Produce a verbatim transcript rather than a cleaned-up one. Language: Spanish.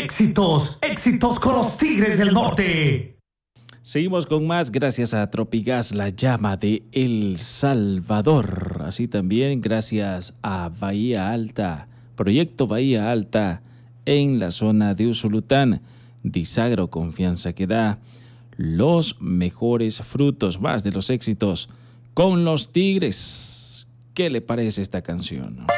Éxitos, éxitos con los Tigres del Norte. Seguimos con más gracias a Tropigas, la llama de El Salvador. Así también gracias a Bahía Alta, Proyecto Bahía Alta en la zona de Usulután. Disagro, confianza que da los mejores frutos, más de los éxitos con los Tigres. ¿Qué le parece esta canción?